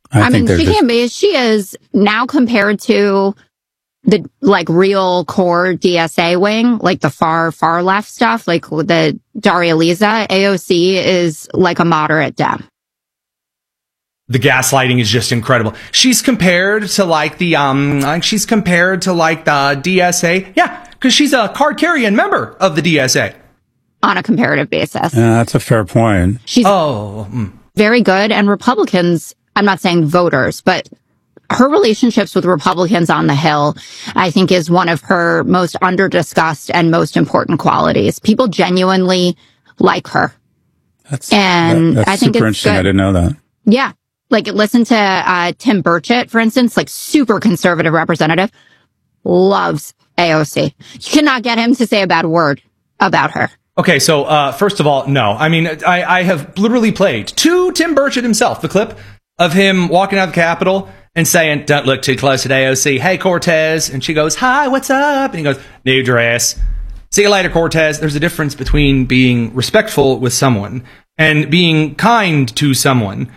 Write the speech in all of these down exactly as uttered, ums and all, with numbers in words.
I, I mean, she just... can be, she is now compared to the like real core D S A wing, like the far, far left stuff, like the Daria Lisa, A O C is like a moderate Dem. The gaslighting is just incredible. She's compared to like the, um, like she's compared to like the D S A. Yeah, because she's a card carrying member of the D S A. On a comparative basis. Yeah, that's a fair point. She's oh, mm. very good. And Republicans, I'm not saying voters, but her relationships with Republicans on the Hill, I think, is one of her most under-discussed and most important qualities. People genuinely like her. That's, and that, that's I think super it's interesting. good. I didn't know that. Yeah. Like, listen to uh, Tim Burchett, for instance, like super conservative representative, loves A O C. You cannot get him to say a bad word about her. Okay, so uh, first of all, no. I mean, I, I have literally played to Tim Burchett himself the clip of him walking out of the Capitol and saying, "Don't look too close at A O C. Hey, Cortez." And she goes, "Hi, what's up?" And he goes, "New dress. See you later, Cortez." There's a difference between being respectful with someone and being kind to someone.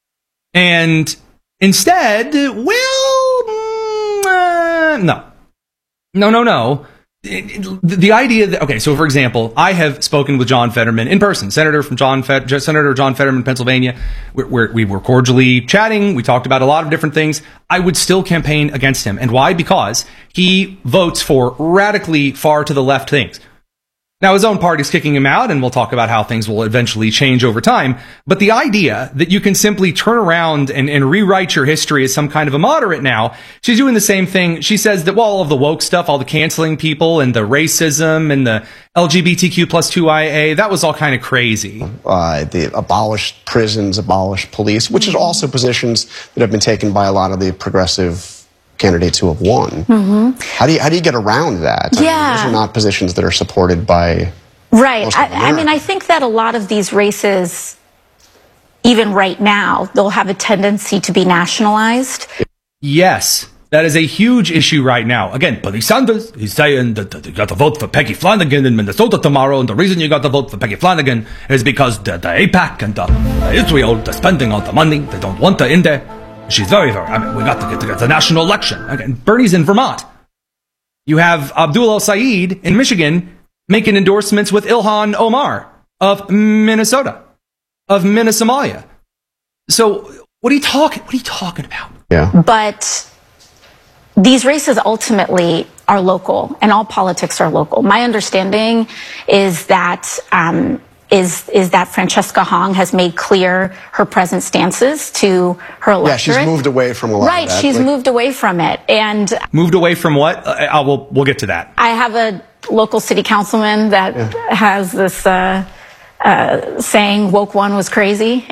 And instead, well, mm, uh, no. No, no, no. It, it, the idea that, okay, so for example, I have spoken with John Fetterman in person, Senator from John Fed, Senator John Fetterman, Pennsylvania. We're, we're, we were cordially chatting. We talked about a lot of different things. I would still campaign against him. And why? Because he votes for radically far to the left things. Now, his own party's kicking him out, and we'll talk about how things will eventually change over time. But the idea that you can simply turn around and, and rewrite your history as some kind of a moderate now, she's doing the same thing. She says that, well, all of the woke stuff, all the canceling people and the racism and the L G B T Q plus two I A, that was all kind of crazy. Uh, the abolished prisons, abolished police, which is also positions that have been taken by a lot of the progressive candidates who have won. Mm-hmm. How do you how do you get around that? I Yeah, mean, those are not positions that are supported by right. most of I, I mean, I think that a lot of these races, even right now, they'll have a tendency to be nationalized. Yes, that is a huge issue right now. Again, Bernie Sanders, he's saying that, that you got to vote for Peggy Flanagan in Minnesota tomorrow, and the reason you got to vote for Peggy Flanagan is because the, the AIPAC and the, the Israel, they're spending all the money. They don't want her in there. She's very, very, I mean, we got to get to get the national election. Again, Bernie's in Vermont. You have Abdul El-Sayed in Michigan making endorsements with Ilhan Omar of Minnesota, of Minnesomalia. So what are you talking, what are you talking about? Yeah. But these races ultimately are local, and all politics are local. My understanding is that, um, Is, is that Francesca Hong has made clear her present stances to her electorate. Yeah, she's moved away from a lot right, of that. she's like, moved away from it. And moved away from what? Uh, I will, we'll get to that. I have a local city councilman that yeah. has this uh, uh, saying, woke one was crazy.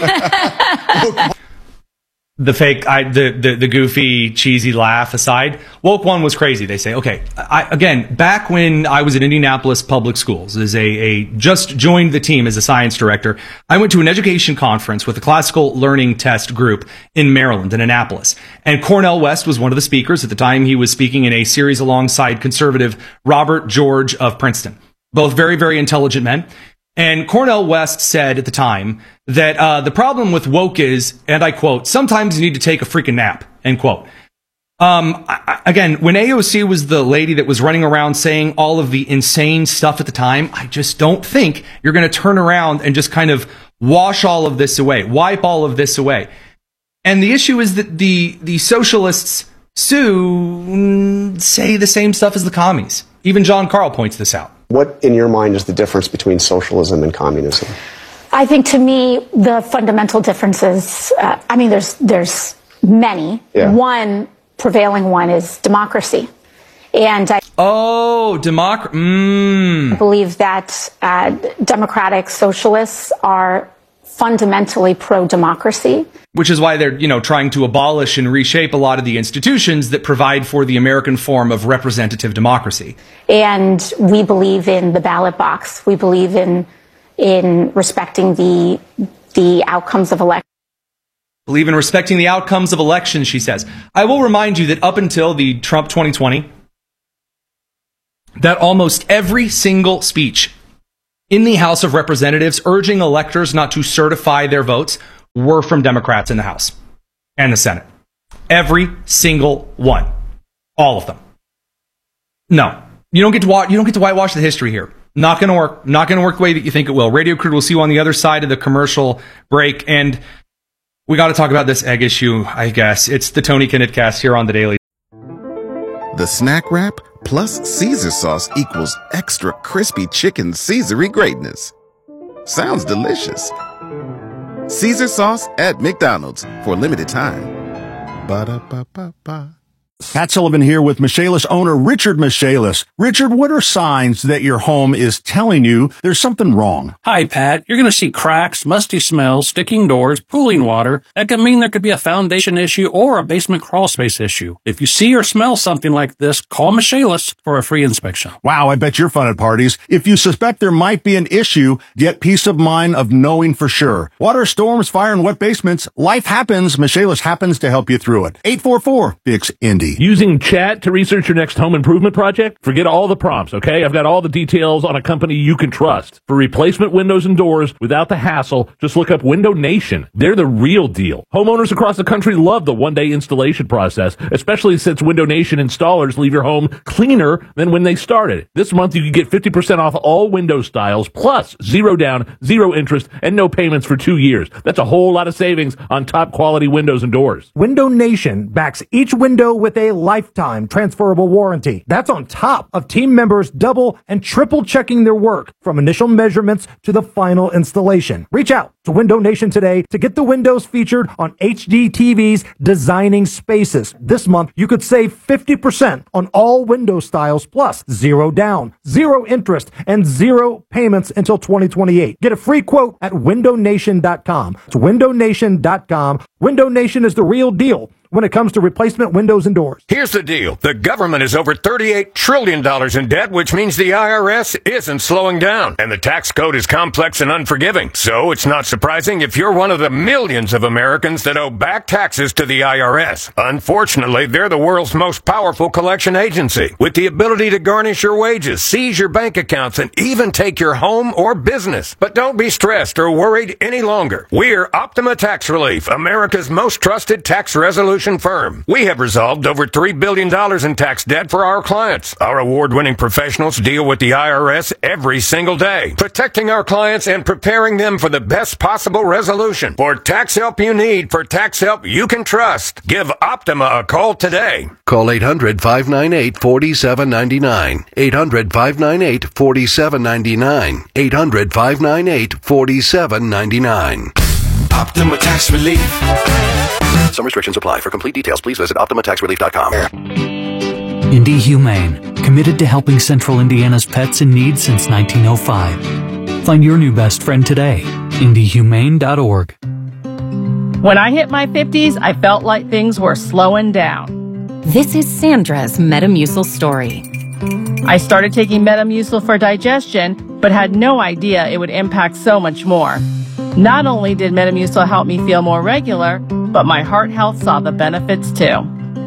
The fake, I, the, the, the goofy, cheesy laugh aside, woke one was crazy. They say, okay, I, again, back when I was at Indianapolis Public Schools as a, a, just joined the team as a science director, I went to an education conference with a classical learning test group in Maryland, in Annapolis. And Cornel West was one of the speakers. At the time, he was speaking in a series alongside conservative Robert George of Princeton. Both very, very intelligent men. And Cornel West said at the time that uh, the problem with woke is, and I quote, sometimes you need to take a freaking nap, end quote. Um, I, again, when A O C was the lady that was running around saying all of the insane stuff at the time, I just don't think you're going to turn around and just kind of wash all of this away, wipe all of this away. And the issue is that the, the socialists soon say the same stuff as the commies. Even John Carl points this out. What, in your mind, is the difference between socialism and communism? I think, to me, the fundamental differences, uh, I mean, there's there's many. Yeah. One prevailing one is democracy. And I oh, democracy. Mm. believe that uh, democratic socialists are fundamentally pro-democracy. Which is why they're, you know, trying to abolish and reshape a lot of the institutions that provide for the American form of representative democracy. And we believe in the ballot box. We believe in in respecting the the outcomes of elections. Believe in respecting the outcomes of elections, she says. I will remind you that up until the Trump twenty twenty, that almost every single speech in the House of Representatives urging electors not to certify their votes were from Democrats in the House. and the Senate. Every single one. All of them. No. You don't get to watch, you don't get to whitewash the history here. Not going to work. Not going to work the way that you think it will. Radio Crew will see you on the other side of the commercial break. And we got to talk about this egg issue, I guess. It's the Tony Kinnett here on The Daily. The snack wrap plus Caesar sauce equals extra crispy chicken Caesar-y greatness. Sounds delicious. Caesar sauce at McDonald's for a limited time. Ba-da-ba-ba-ba. Pat Sullivan here with Michaelis owner Richard Michaelis. Richard, what are signs that your home is telling you there's something wrong? Hi, Pat. You're going to see cracks, musty smells, sticking doors, pooling water. That could mean there could be a foundation issue or a basement crawl space issue. If you see or smell something like this, call Michaelis for a free inspection. Wow, I bet you're fun at parties. If you suspect there might be an issue, get peace of mind of knowing for sure. Water, storms, fire, and wet basements. Life happens. Michaelis happens to help you through it. eight four four, fix Indy. Using chat to research your next home improvement project? Forget all the prompts, okay? I've got all the details on a company you can trust. For replacement windows and doors without the hassle, just look up Window Nation. They're the real deal. Homeowners across the country love the one-day installation process, especially since Window Nation installers leave your home cleaner than when they started. This month, you can get fifty percent off all window styles, plus zero down, zero interest, and no payments for two years. That's a whole lot of savings on top-quality windows and doors. Window Nation backs each window with a lifetime transferable warranty. That's on top of team members double and triple checking their work from initial measurements to the final installation. Reach out to Window Nation today to get the windows featured on H D T V's Designing Spaces. This month, you could save fifty percent on all window styles, plus zero down, zero interest, and zero payments until twenty twenty-eight. Get a free quote at window nation dot com. It's window nation dot com. Window Nation is the real deal when it comes to replacement windows and doors. Here's the deal. The government is over thirty-eight trillion dollars in debt, which means the I R S isn't slowing down. And the tax code is complex and unforgiving. So it's not surprising if you're one of the millions of Americans that owe back taxes to the I R S. Unfortunately, they're the world's most powerful collection agency, with the ability to garnish your wages, seize your bank accounts, and even take your home or business. But don't be stressed or worried any longer. We're Optima Tax Relief, America's most trusted tax resolution firm. We have resolved over three billion dollars in tax debt for our clients. Our award-winning professionals deal with the I R S every single day, protecting our clients and preparing them for the best possible resolution. For tax help you need, for tax help you can trust, give Optima a call today. Call eight hundred, five nine eight, four seven nine nine. eight hundred, five nine eight, four seven nine nine. eight hundred, five nine eight, four seven nine nine. Optima Tax Relief. Some restrictions apply. For complete details, please visit optima tax relief dot com. Indy Humane, committed to helping Central Indiana's pets in need since nineteen oh five. Find your new best friend today. indy humane dot org. When I hit my fifties, I felt like things were slowing down. This is Sandra's Metamucil story. I started taking Metamucil for digestion, but had no idea it would impact so much more. Not only did Metamucil help me feel more regular, but my heart health saw the benefits too.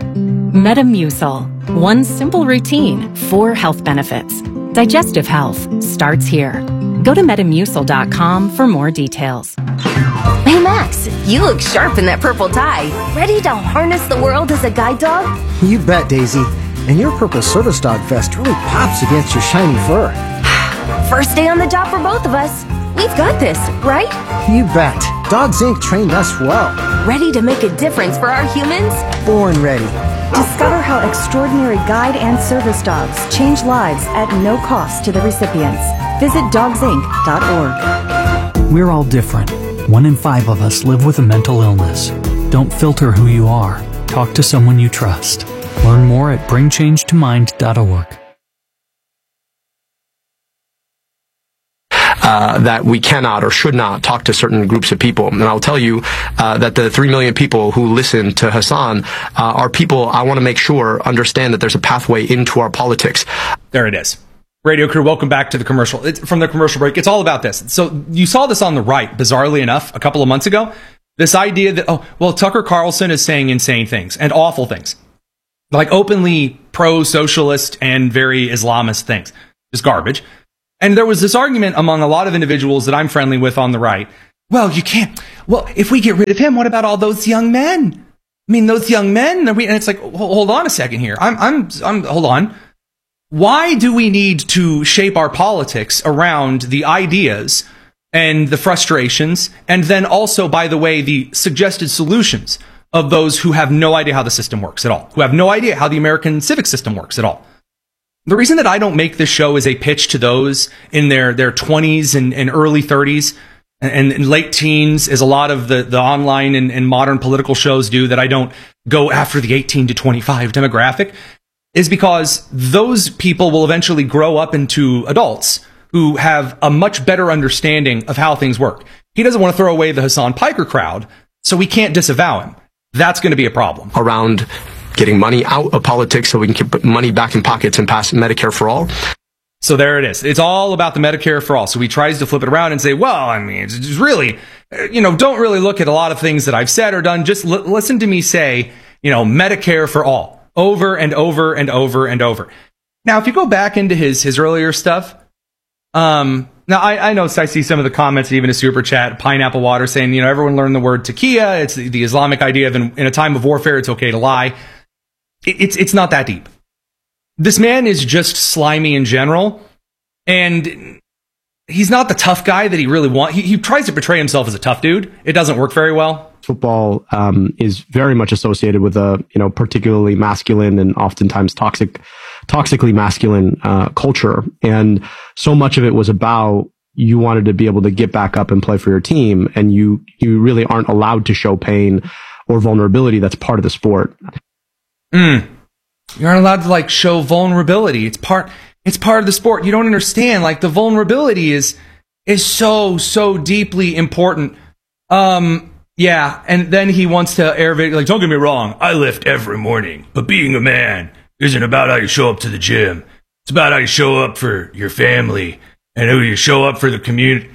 Metamucil. One simple routine, four health benefits. Digestive health starts here. Go to metamucil dot com for more details. Hey Max, you look sharp in that purple tie. Ready to harness the world as a guide dog? You bet, Daisy. And your purple service dog vest really pops against your shiny fur. First day on the job for both of us. We've got this, right? You bet. Dogs Incorporated trained us well. Ready to make a difference for our humans? Born ready. Discover how extraordinary guide and service dogs change lives at no cost to the recipients. Visit dogs inc dot org. We're all different. One in five of us live with a mental illness. Don't filter who you are. Talk to someone you trust. Learn more at bring change to mind dot org. Uh, that we cannot or should not talk to certain groups of people. And I'll tell you uh, that the three million people who listen to Hasan uh, are people I want to make sure understand that there's a pathway into our politics. There it is. Radio Crew, welcome back to the commercial. It's from the commercial break. It's all about this. So you saw this on the right, bizarrely enough, a couple of months ago. This idea that, oh, well, Tucker Carlson is saying insane things and awful things. Like openly pro-socialist and very Islamist things. Just garbage. And there was this argument among a lot of individuals that I'm friendly with on the right. Well, you can't. Well, if we get rid of him, what about all those young men? I mean, those young men, and it's like, hold on a second here. I'm, I'm, I'm, hold on. Why do we need to shape our politics around the ideas and the frustrations, and then also, by the way, the suggested solutions of those who have no idea how the system works at all, who have no idea how the American civic system works at all? The reason that I don't make this show as a pitch to those in their, their twenties and, and early thirties and, and late teens, as a lot of the, the online and, and modern political shows do, that I don't go after the eighteen to twenty-five demographic, is because those people will eventually grow up into adults who have a much better understanding of how things work. He doesn't want to throw away the Hassan Piker crowd, so we can't disavow him. That's going to be a problem. Around getting money out of politics so we can put money back in pockets and pass Medicare for all. So there it is. It's all about the Medicare for all. So he tries to flip it around and say, well, I mean, it's just really, you know, don't really look at a lot of things that I've said or done. Just l- listen to me say, you know, Medicare for all over and over and over and over. Now, if you go back into his, his earlier stuff, um, now I, I know I see some of the comments, even a super chat, Pineapple Water, saying, you know, everyone learned the word taqiyya. It's the, the Islamic idea of in, in a time of warfare, it's okay to lie. It, it's, it's not that deep. This man is just slimy in general, and he's not the tough guy that he really wants. He, he tries to portray himself as a tough dude. It doesn't work very well. Football um, is very much associated with a, you know, particularly masculine and oftentimes toxic, toxically masculine uh, culture. And so much of it was about you wanted to be able to get back up and play for your team, and you you really aren't allowed to show pain or vulnerability. That's part of the sport. Mm. You aren't allowed to like show vulnerability. It's part. It's part of the sport. You don't understand. Like, the vulnerability is is so so deeply important. Um. Yeah, and then he wants to air video, like, don't get me wrong, I lift every morning, but being a man isn't about how you show up to the gym. It's about how you show up for your family and who you show up for the community.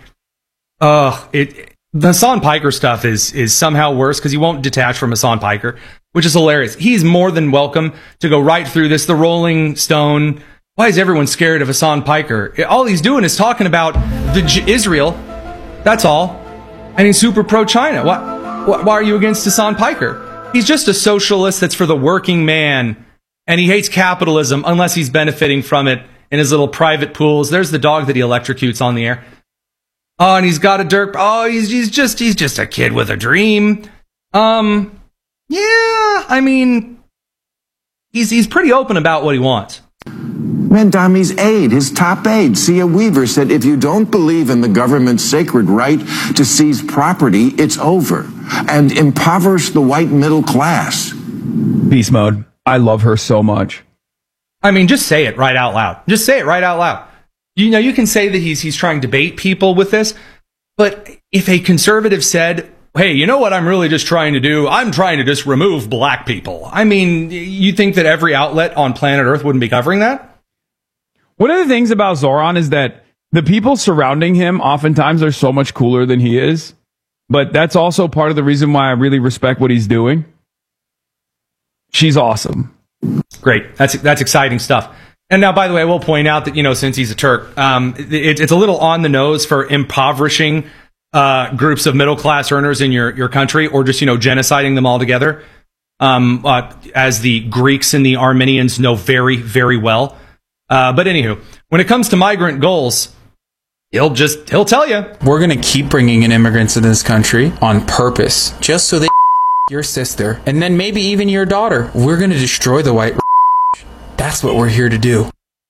Uh, it, the Hassan Piker stuff is is somehow worse because he won't detach from Hassan Piker, which is hilarious. He's more than welcome to go right through this. The Rolling Stone, why is everyone scared of Hassan Piker? All he's doing is talking about the J- Israel, that's all. And he's super pro-China. Why, why are you against Hassan Piker? He's just a socialist that's for the working man, and he hates capitalism unless he's benefiting from it in his little private pools. There's the dog that he electrocutes on the air. Oh, and he's got a dirt. Oh, he's he's just he's just a kid with a dream. Um, yeah, I mean, he's he's pretty open about what he wants. Mandami's aide, his top aide, Sia Weaver, said if you don't believe in the government's sacred right to seize property, it's over, and impoverish the white middle class. Beast mode. I love her so much. I mean, just say it right out loud. Just say it right out loud. You know, you can say that he's he's trying to bait people with this, but if a conservative said, hey, you know what I'm really just trying to do? I'm trying to just remove black people. I mean, you think that every outlet on planet Earth wouldn't be covering that? One of the things about Zoran is that the people surrounding him oftentimes are so much cooler than he is. But that's also part of the reason why I really respect what he's doing. She's awesome. Great. That's that's exciting stuff. And now, by the way, I will point out that, you know, since he's a Turk, um, it, it's a little on the nose for impoverishing uh, groups of middle-class earners in your, your country, or just, you know, genociding them all together. Um, uh, as the Greeks and the Armenians know very, very well. Uh, but anywho, when it comes to migrant goals, he'll just, he'll tell you. We're going to keep bringing in immigrants in this country on purpose, just so they your sister, and then maybe even your daughter. We're going to destroy the white. That's what we're here to do.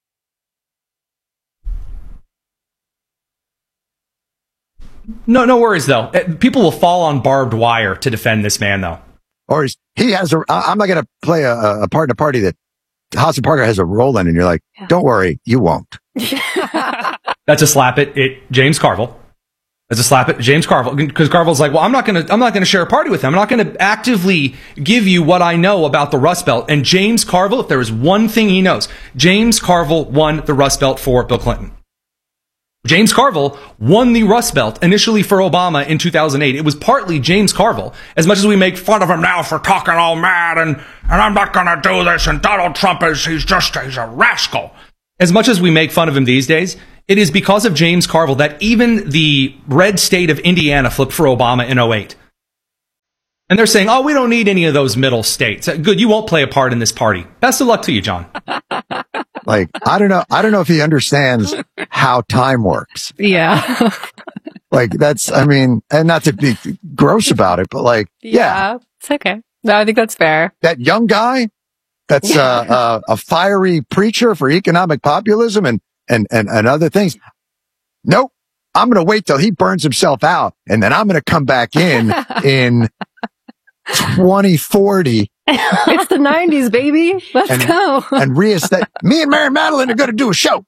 No, no worries, though. People will fall on barbed wire to defend this man, though. Or he has a, I'm not going to play a, a part in a party that Hassan Piker has a role in, and you're like, yeah. Don't worry, you won't. That's a slap at it, James Carville. That's a slap at James Carville, because Carville's like, well, I'm not going to, I'm not going to share a party with him. I'm not going to actively give you what I know about the Rust Belt. And James Carville, if there is one thing he knows, James Carville won the Rust Belt for Bill Clinton. James Carville won the Rust Belt initially for Obama in two thousand eight. It was partly James Carville, as much as we make fun of him now for talking all mad and, and I'm not going to do this, and Donald Trump is, he's just, he's a rascal. As much as we make fun of him these days, it is because of James Carville that even the red state of Indiana flipped for Obama in oh eight. And they're saying, oh, we don't need any of those middle states. Good, you won't play a part in this party. Best of luck to you, John. Like, I don't know. I don't know if he understands how time works. Yeah. Like, that's, I mean, and not to be gross about it, but like, yeah. Yeah, it's okay. No, I think that's fair. That young guy that's uh, uh, a fiery preacher for economic populism and, and, and, and other things. Nope. I'm going to wait till he burns himself out, and then I'm going to come back in in twenty forty. It's the nineties, baby. Let's and, go. And reestate. Me and Mary Madeline are going to do a show.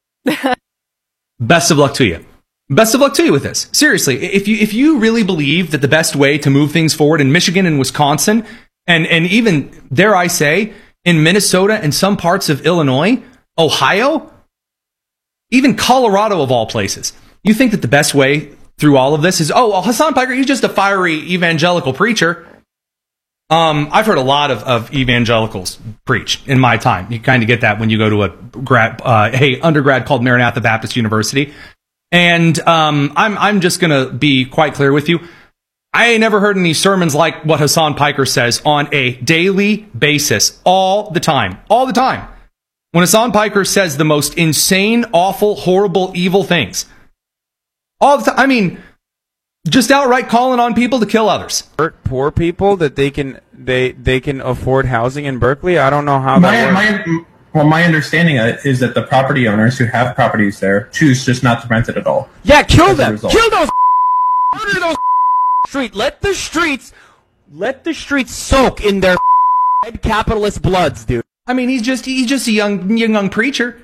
Best of luck to you. Best of luck to you with this. Seriously, if you if you really believe that the best way to move things forward in Michigan and Wisconsin, and, and even, dare I say, in Minnesota and some parts of Illinois, Ohio, even Colorado of all places, you think that the best way through all of this is, oh, well, Hasan Piker, he's just a fiery evangelical preacher. Um, I've heard a lot of, of evangelicals preach in my time. You kind of get that when you go to a grad, uh, hey, undergrad called Maranatha Baptist University. And um, I'm I'm just going to be quite clear with you. I ain't never heard any sermons like what Hasan Piker says on a daily basis, all the time, all the time. When Hasan Piker says the most insane, awful, horrible, evil things, all the time. I mean, just outright calling on people to kill others. Hurt poor people that they can they they can afford housing in Berkeley. I don't know how my, that works. My, well, my understanding is that the property owners who have properties there choose just not to rent it at all. Yeah, kill them. Kill those. Murder those. Street. Let the streets. Let the streets soak in their capitalist bloods, dude. I mean, he's just he's just a young young, young preacher.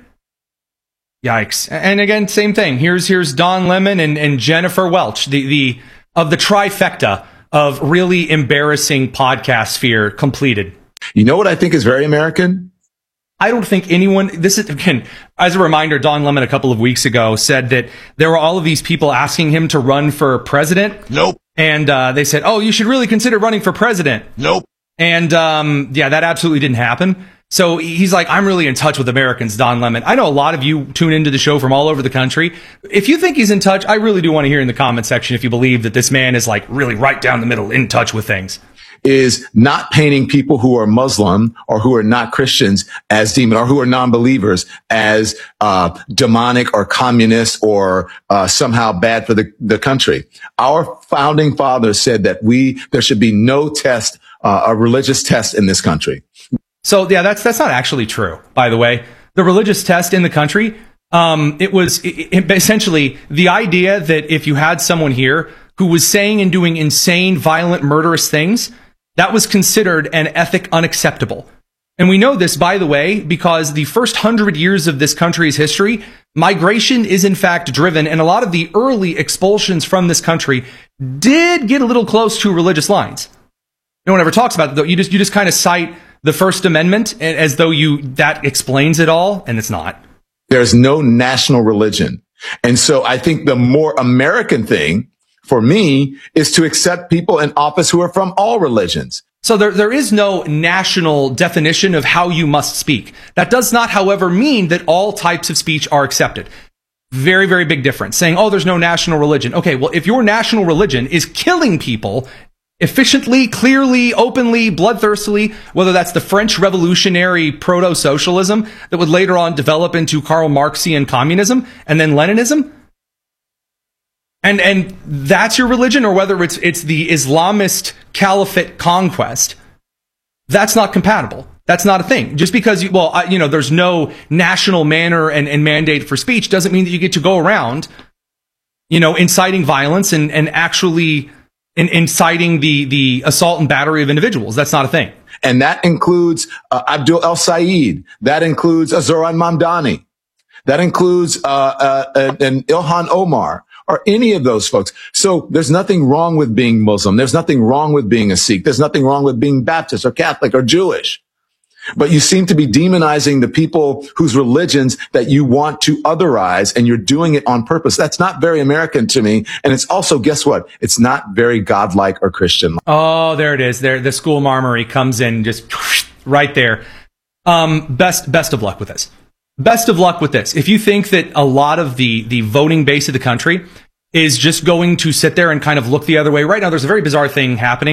Yikes. And again, same thing. Here's here's Don Lemon and, and Jennifer Welch, the, the of the trifecta of really embarrassing podcast sphere completed. You know what I think is very American? I don't think anyone, this is, again, as a reminder, Don Lemon a couple of weeks ago said that there were all of these people asking him to run for president. Nope. And uh, they said, oh, you should really consider running for president. Nope. And um, yeah, that absolutely didn't happen. So he's like, I'm really in touch with Americans, Don Lemon. I know a lot of you tune into the show from all over the country. If you think he's in touch, I really do want to hear in the comment section if you believe that this man is like really right down the middle, in touch with things. Is not painting people who are Muslim or who are not Christians as demon, or who are non-believers as uh demonic or communist or uh somehow bad for the, the country. Our founding fathers said that we there should be no test, uh, a religious test in this country. So yeah, that's that's not actually true, by the way. The religious test in the country, um, it was it, it, essentially the idea that if you had someone here who was saying and doing insane, violent, murderous things, that was considered an ethic unacceptable. And we know this, by the way, because the first hundred years of this country's history, migration is in fact driven, and a lot of the early expulsions from this country did get a little close to religious lines. No one ever talks about it, though. You just you just kind of cite the First Amendment as though you that explains it all, and it's not. There's no national religion. And so I think the more American thing for me is to accept people in office who are from all religions. So there, there is no national definition of how you must speak. That does not, however, mean that all types of speech are accepted. Very, very big difference. Saying, oh, there's no national religion. Okay, well, if your national religion is killing people efficiently, clearly, openly, bloodthirstily, whether that's the French revolutionary proto-socialism that would later on develop into Karl Marxian communism and then Leninism, and and that's your religion, or whether it's it's the Islamist caliphate conquest, that's not compatible. That's not a thing. Just because you, well, I, you know, there's no national manner and, and mandate for speech doesn't mean that you get to go around, you know, inciting violence and and actually in, inciting the the assault and battery of individuals. That's not a thing. And that includes uh, Abdul El Sayed. That includes uh, Zoran Mamdani. That includes uh, uh, uh, and Ilhan Omar. Or any of those folks. So there's nothing wrong with being Muslim. There's nothing wrong with being a Sikh. There's nothing wrong with being Baptist or Catholic or Jewish. But you seem to be demonizing the people whose religions that you want to otherize, and you're doing it on purpose. That's not very American to me. And it's also, guess what? It's not very godlike or Christian. Oh, there it is. There, the school marmory comes in just right there. Um, best, best of luck with this. Best of luck with this. If you think that a lot of the, the voting base of the country is just going to sit there and kind of look the other way, right now there's a very bizarre thing happening.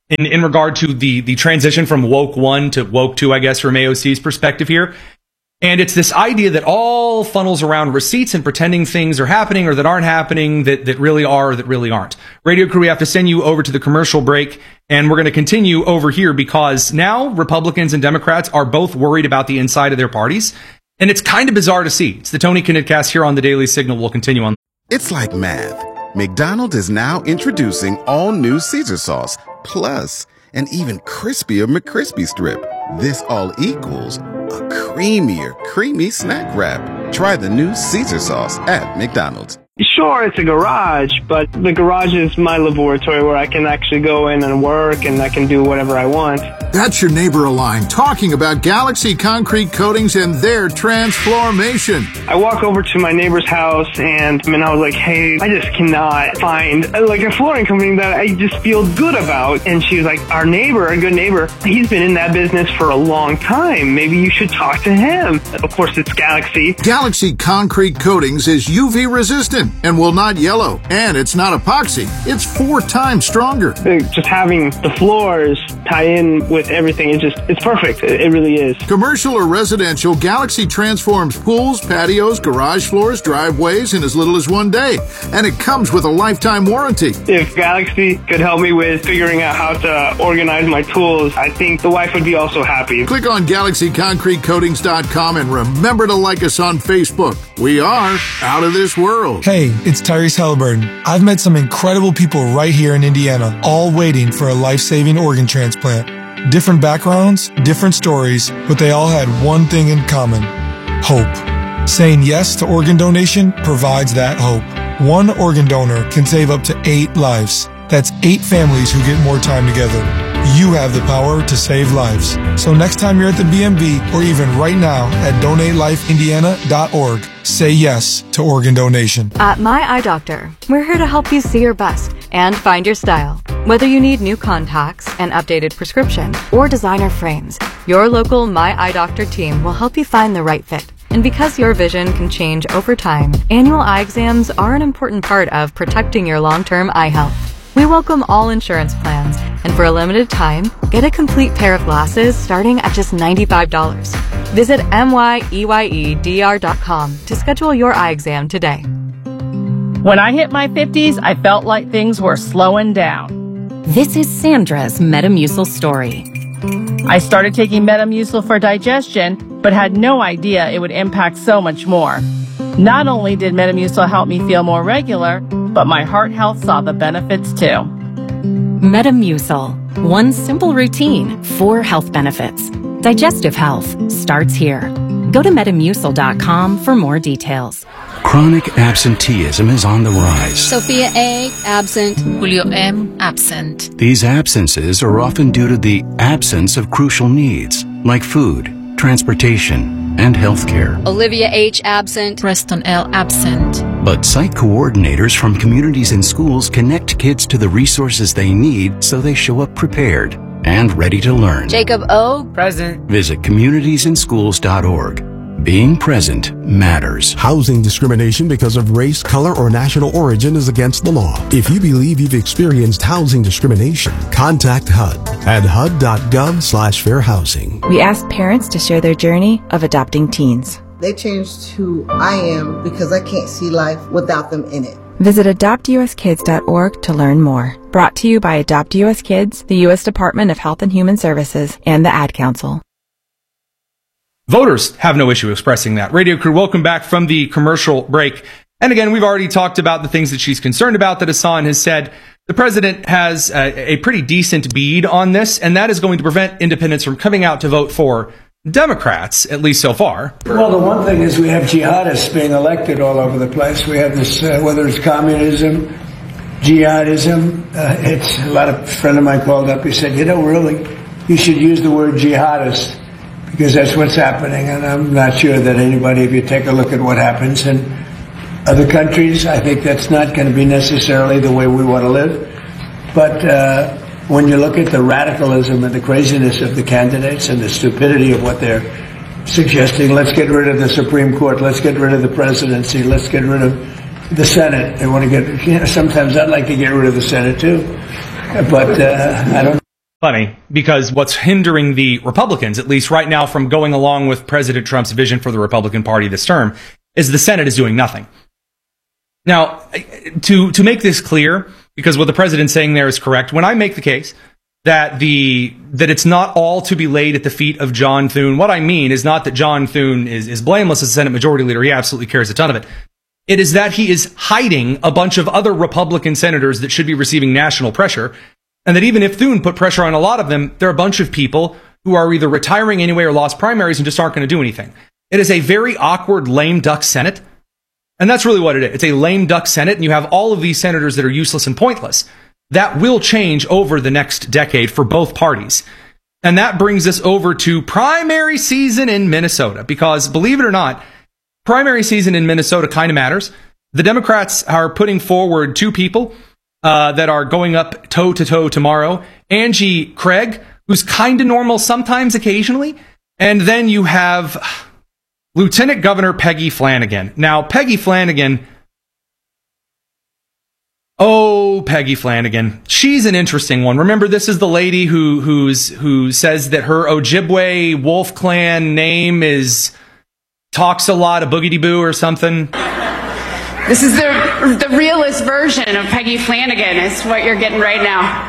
in, in regard to the, the transition from woke one to woke two, I guess, from A O C's perspective here. And it's this idea that all funnels around receipts and pretending things are happening or that aren't happening, that, that really are or that really aren't. Radio Crew, we have to send you over to the commercial break, and we're going to continue over here because now Republicans and Democrats are both worried about the inside of their parties. And it's kind of bizarre to see. It's the Tony Kinnett here on the Daily Signal. We'll continue on. It's like math. McDonald's is now introducing all new Caesar sauce, plus an even crispier McCrispy strip. This all equals a creamier, creamy snack wrap. Try the new Caesar sauce at McDonald's. Sure, it's a garage, but the garage is my laboratory where I can actually go in and work and I can do whatever I want. That's your neighbor Align talking about Galaxy Concrete Coatings and their transformation. I walk over to my neighbor's house and, and I was like, hey, I just cannot find like a flooring company that I just feel good about. And she was like, our neighbor, a good neighbor, he's been in that business for a long time. Maybe you should talk to him. Of course, it's Galaxy. Galaxy Concrete Coatings is U V resistant and will not yellow. And it's not epoxy. It's four times stronger. Just having the floors tie in with everything, it just, it's perfect. It really is. Commercial or residential, Galaxy transforms pools, patios, garage floors, driveways in as little as one day. And it comes with a lifetime warranty. If Galaxy could help me with figuring out how to organize my tools, I think the wife would be also happy. Click on Galaxy Concrete Coatings dot com and remember to like us on Facebook. We are out of this world. Hey, it's Tyrese Halliburton. I've met some incredible people right here in Indiana, all waiting for a life-saving organ transplant. Different backgrounds, different stories, but they all had one thing in common: hope. Saying yes to organ donation provides that hope. One organ donor can save up to eight lives. That's eight families who get more time together. You have the power to save lives. So next time you're at the B M V, or even right now at donate life indiana dot org, say yes to organ donation. At My Eye Doctor, we're here to help you see your best and find your style. Whether you need new contacts, an updated prescription, or designer frames, your local My Eye Doctor team will help you find the right fit. And because your vision can change over time, annual eye exams are an important part of protecting your long-term eye health. We welcome all insurance plans, and for a limited time, get a complete pair of glasses starting at just ninety-five dollars. Visit M Y E Y E D R dot com to schedule your eye exam today. When I hit my fifties, I felt like things were slowing down. This is Sandra's Metamucil story. I started taking Metamucil for digestion, but had no idea it would impact so much more. Not only did Metamucil help me feel more regular, but my heart health saw the benefits too. Metamucil. One simple routine, four health benefits. Digestive health starts here. Go to metamucil dot com for more details. Chronic absenteeism is on the rise. Sophia A. absent. Julio M. absent. These absences are often due to the absence of crucial needs like food, transportation, and healthcare. Olivia H. absent. Preston L. absent. But site coordinators from communities and schools connect kids to the resources they need so they show up prepared and ready to learn. Jacob O. present. Visit communities and schools dot org. Being present matters. Housing discrimination because of race, color, or national origin is against the law. If you believe you've experienced housing discrimination, contact H U D at H U D dot gov slash fair housing. We asked parents to share their journey of adopting teens. They changed who I am because I can't see life without them in it. Visit adopt U S kids dot org to learn more. Brought to you by Adopt U S Kids, the U S Department of Health and Human Services, and the Ad Council. Voters have no issue expressing that. Radio Crew, welcome back from the commercial break. And again, we've already talked about the things that she's concerned about that Hassan has said. The president has a, a pretty decent bead on this, and that is going to prevent independents from coming out to vote for Democrats, at least so far. Well, the one thing is we have jihadists being elected all over the place. We have this, uh, whether it's communism, jihadism. Uh, it's a lot of a friend of mine called up. He said, you know, really, you should use the word jihadist because that's what's happening. And I'm not sure that anybody, if you take a look at what happens in other countries, I think that's not going to be necessarily the way we want to live. But uh, when you look at the radicalism and the craziness of the candidates and the stupidity of what they're suggesting, let's get rid of the Supreme Court, let's get rid of the presidency, let's get rid of the Senate. They want to get, you know, sometimes I'd like to get rid of the Senate too, but uh, I don't funny because what's hindering the Republicans, at least right now, from going along with President Trump's vision for the Republican Party this term, is the Senate is doing nothing. Now, to to make this clear, because what the president's saying there is correct, when I make the case that the that it's not all to be laid at the feet of John Thune, what I mean is not that John Thune is, is blameless as a Senate Majority Leader. He absolutely carries a ton of it. It is that he is hiding a bunch of other Republican senators that should be receiving national pressure, and that even if Thune put pressure on a lot of them, there are a bunch of people who are either retiring anyway or lost primaries and just aren't going to do anything. It is a very awkward, lame duck Senate. And that's really what it is. It's a lame duck Senate, and you have all of these senators that are useless and pointless. That will change over the next decade for both parties. And that brings us over to primary season in Minnesota, because believe it or not, primary season in Minnesota kind of matters. The Democrats are putting forward two people uh, that are going up toe-to-toe tomorrow. Angie Craig, who's kind of normal sometimes, occasionally. And then you have Lieutenant Governor Peggy Flanagan. Now, Peggy Flanagan... Oh, Peggy Flanagan. She's an interesting one. Remember, this is the lady who who's who says that her Ojibwe Wolf Clan name is talks a lot of boogity boo or something. This is the the realist version of Peggy Flanagan is what you're getting right now.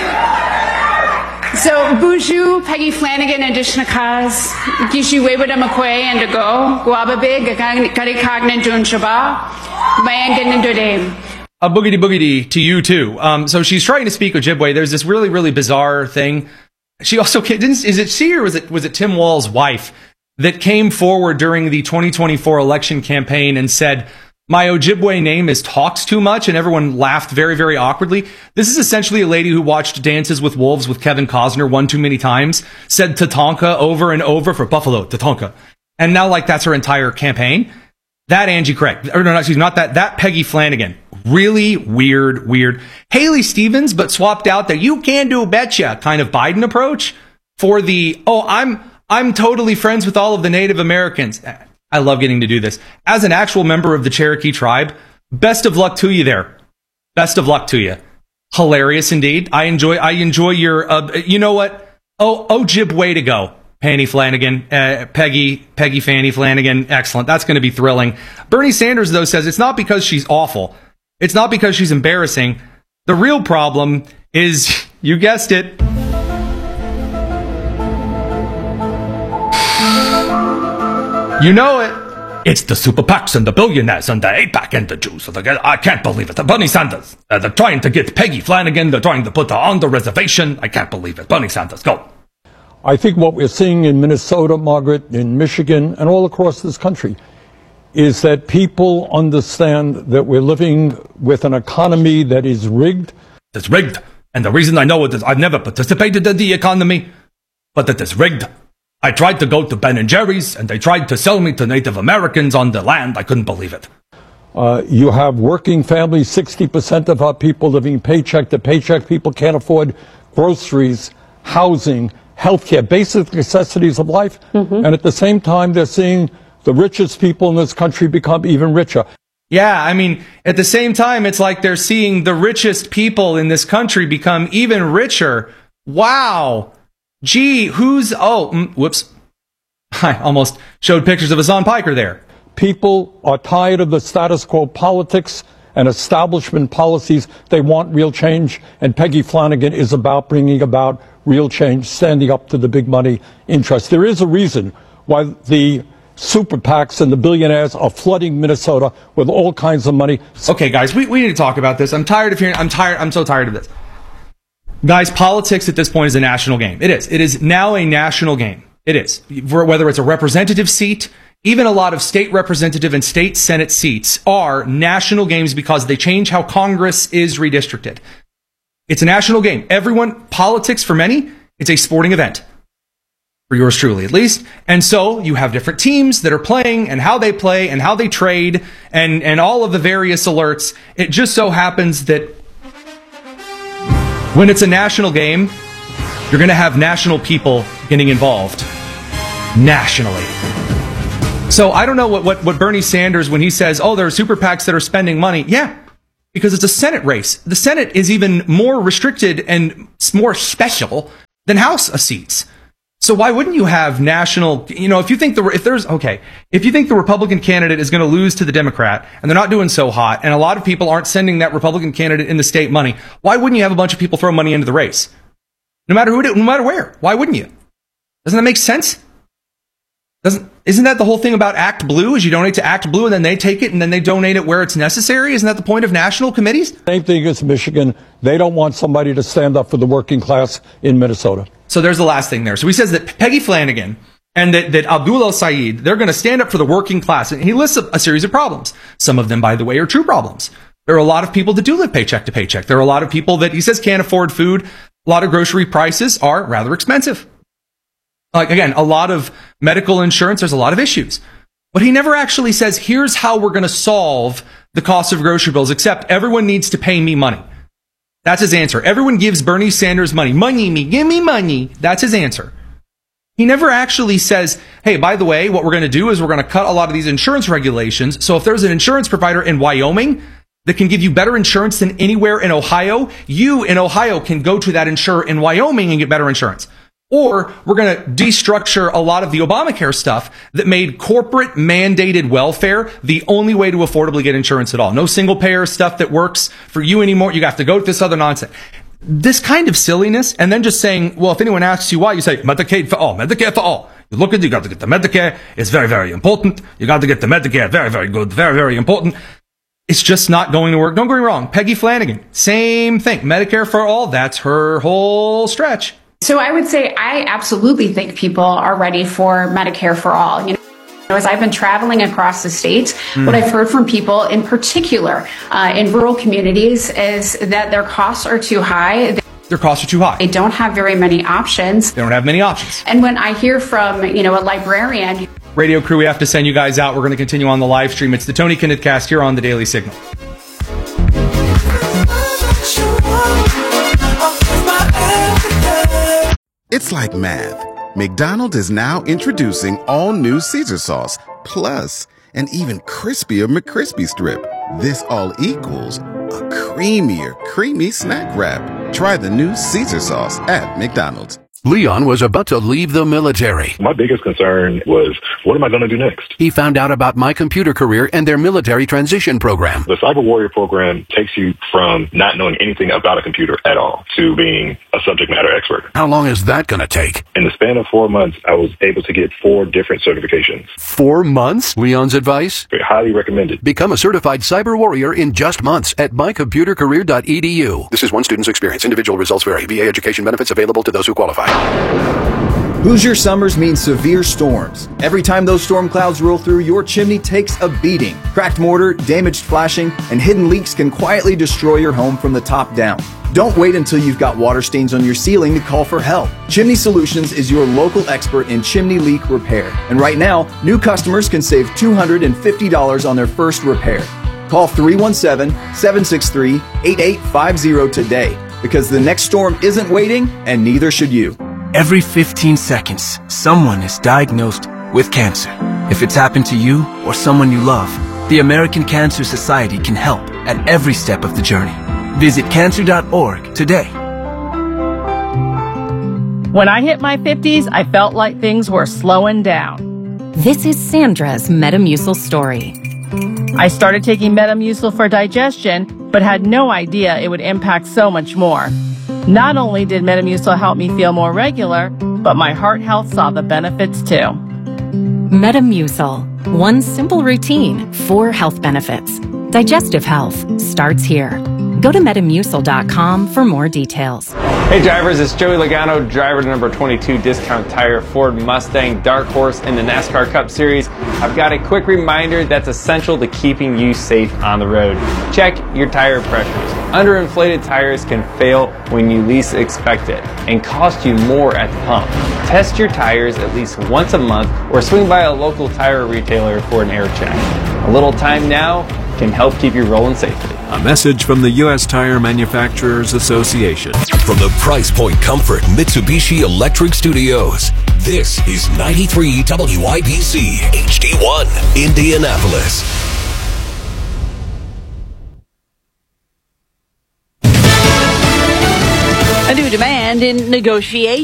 So, Buju, Peggy Flanagan, and Dishnakaz, Gishu Webada McQuay, and to go, Guababig, Gari Cognan Jun Shaba, Mayangan and Dodame. A boogity boogity to you too. Um, so she's trying to speak Ojibwe. There's this really, really bizarre thing. She also didn't. Is it she or was it was it Tim Walz's wife that came forward during the twenty twenty-four election campaign and said, "My Ojibwe name is talks too much," and everyone laughed very, very awkwardly. This is essentially a lady who watched Dances with Wolves with Kevin Costner one too many times, said Tatanka over and over for Buffalo, Tatanka, and now like that's her entire campaign. That Angie Craig, or no, excuse me, not that. That Peggy Flanagan. Really weird, weird. Haley Stevens, but swapped out the "you can do betcha" kind of Biden approach for the, oh, I'm I'm totally friends with all of the Native Americans. I love getting to do this. As an actual member of the Cherokee tribe, best of luck to you there. Best of luck to you. Hilarious indeed. I enjoy I enjoy your, uh, you know what? Oh, Ojib, way to go. Penny Flanagan, uh, Peggy, Peggy Fanny Flanagan. Excellent. That's going to be thrilling. Bernie Sanders, though, says it's not because she's awful. It's not because she's embarrassing. The real problem is, you guessed it, you know it. It's the super PACs and the billionaires and the AIPAC and the Jews. I can't believe it. Bernie Sanders. Uh, they're trying to get Peggy Flanagan. They're trying to put her on the reservation. I can't believe it. Bernie Sanders, go. I think what we're seeing in Minnesota, Margaret, in Michigan, and all across this country is that people understand that we're living with an economy that is rigged. It's rigged. And the reason I know it is I've never participated in the economy, but it is rigged. I tried to go to Ben and Jerry's, and they tried to sell me to Native Americans on the land. I couldn't believe it. Uh, you have working families, sixty percent of our people living paycheck to paycheck. People can't afford groceries, housing, healthcare, basic necessities of life. Mm-hmm. And at the same time, they're seeing the richest people in this country become even richer. Yeah, I mean, at the same time, it's like they're seeing the richest people in this country become even richer. Wow. Gee, who's... Oh, mm, whoops. I almost showed pictures of Hassan Piker there. People are tired of the status quo politics and establishment policies. They want real change, and Peggy Flanagan is about bringing about real change, standing up to the big money interests. There is a reason why the super PACs and the billionaires are flooding Minnesota with all kinds of money. Okay, guys, we, we need to talk about this. I'm tired of hearing, I'm tired, I'm so tired of this. Guys, politics at this point is a national game. It is. It is now a national game. It is. Whether it's a representative seat, even a lot of state representative and state Senate seats are national games because they change how Congress is redistricted. It's a national game. Everyone, politics for many, it's a sporting event. For yours truly, at least. And so you have different teams that are playing and how they play and how they trade and, and all of the various alerts. It just so happens that when it's a national game, you're going to have national people getting involved. Nationally. So I don't know what, what, what Bernie Sanders, when he says, oh, there are super PACs that are spending money. Yeah. because it's a Senate race. The Senate is even more restricted and more special than House seats. So why wouldn't you have national, you know, if you think the, if there's, okay, if you think the Republican candidate is going to lose to the Democrat and they're not doing so hot and a lot of people aren't sending that Republican candidate in the state money, why wouldn't you have a bunch of people throw money into the race? No matter who, no matter where. Why wouldn't you? Doesn't that make sense? Doesn't, isn't that the whole thing about Act Blue, is you donate to Act Blue and then they take it and then they donate it where it's necessary? Isn't that the point of national committees? Same thing as Michigan. They don't want somebody to stand up for the working class in Minnesota. So there's the last thing there. So he says that Peggy Flanagan and that, that Abdul El-Sayed, they're going to stand up for the working class. And he lists a, a series of problems. Some of them, by the way, are true problems. There are a lot of people that do live paycheck to paycheck. There are a lot of people that, he says, can't afford food. A lot of grocery prices are rather expensive. Like, again, a lot of medical insurance, there's a lot of issues. But he never actually says, here's how we're going to solve the cost of grocery bills, except everyone needs to pay me money. That's his answer. Everyone gives Bernie Sanders money. Money me, give me money. That's his answer. He never actually says, hey, by the way, what we're going to do is we're going to cut a lot of these insurance regulations. So if there's an insurance provider in Wyoming that can give you better insurance than anywhere in Ohio, you in Ohio can go to that insurer in Wyoming and get better insurance. Or we're going to destructure a lot of the Obamacare stuff that made corporate mandated welfare the only way to affordably get insurance at all. No single payer stuff that works for you anymore. You have to go to this other nonsense. This kind of silliness, and then just saying, well, if anyone asks you why, you say, Medicaid for all, Medicare for all. You look at it, you got to get the Medicare. It's very, very important. You got to get the Medicare. Very, very good. Very, very important. It's just not going to work. Don't get me wrong. Peggy Flanagan, same thing. Medicare for all. That's her whole stretch. So I would say I absolutely think people are ready for Medicare for all. You know, as I've been traveling across the states, mm. what I've heard from people in particular uh, in rural communities is that their costs are too high. Their costs are too high. They don't have very many options. They don't have many options. And when I hear from, you know, a librarian. Radio crew, we have to send you guys out. We're going to continue on the live stream. It's the Tony Kinnett Cast here on the Daily Signal. It's like math. McDonald's is now introducing all new Caesar sauce, plus an even crispier McCrispy strip. This all equals a creamier, creamy snack wrap. Try the new Caesar sauce at McDonald's. Leon was about to leave the military. My biggest concern was, what am I going to do next? He found out about My Computer Career and their military transition program. The Cyber Warrior program takes you from not knowing anything about a computer at all to being a subject matter expert. How long is that going to take? In the span of four months, I was able to get four different certifications. Four months? Leon's advice? Highly recommended. Become a certified cyber warrior in just months at my computer career dot e d u. This is one student's experience. Individual results vary. V A education benefits available to those who qualify. Hoosier summers mean severe storms. Every time those storm clouds roll through, your chimney takes a beating. Cracked mortar, damaged flashing, and hidden leaks can quietly destroy your home from the top down. Don't wait until you've got water stains on your ceiling to call for help. Chimney Solutions is your local expert in chimney leak repair. And right now, new customers can save two hundred fifty dollars on their first repair. Call three one seven, seven six three, eight eight five zero today, because the next storm isn't waiting, and neither should you. Every fifteen seconds, someone is diagnosed with cancer. If it's happened to you or someone you love, the American Cancer Society can help at every step of the journey. Visit cancer dot org today. When I hit my fifties, I felt like things were slowing down. This is Sandra's Metamucil story. I started taking Metamucil for digestion, but had no idea it would impact so much more. Not only did Metamucil help me feel more regular, but my heart health saw the benefits too. Metamucil. One simple routine, four health benefits. Digestive health starts here. Go to metamucil dot com for more details. Hey drivers, it's Joey Logano, driver number twenty-two Discount Tire Ford Mustang Dark Horse in the NASCAR Cup Series. I've got a quick reminder that's essential to keeping you safe on the road. Check your tire pressures. Underinflated tires can fail when you least expect it and cost you more at the pump. Test your tires at least once a month or swing by a local tire retailer for an air check. A little time now can help keep you rolling safely. A message from the U S Tire Manufacturers Association. From the Price Point Comfort Mitsubishi Electric Studios, this is ninety-three W I B C H D one, Indianapolis. A new demand in negotiation.